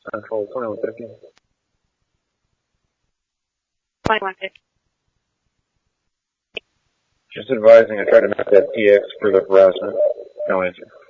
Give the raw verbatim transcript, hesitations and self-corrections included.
Control twenty-one fifty. twenty-one fifty. Just advising I tried to make that T X for the harassment. No answer.